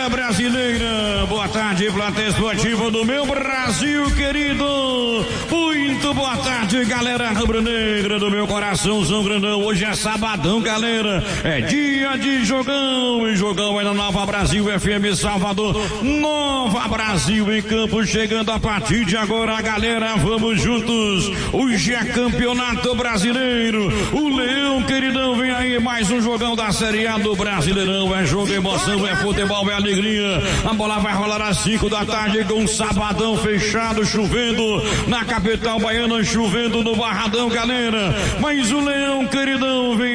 galera brasileira, boa tarde, plateia esportiva do meu Brasil querido. Muito boa tarde, galera rubro-negra do meu coraçãozão grandão. Hoje é sabadão, galera, é dia de jogão, e jogão é na Nova Brasil FM Salvador. Nova Brasil em campo, chegando a partir de agora, galera, vamos juntos. Hoje é campeonato brasileiro, o Leão queridão vem aí, mais um jogão da Série A do Brasileirão. É jogo, emoção, é futebol, é alegria. A bola vai rolar às 5 da tarde com um sabadão fechado, chovendo na capital baiana, chovendo no Barradão, galera. Mas o Leão queridão vem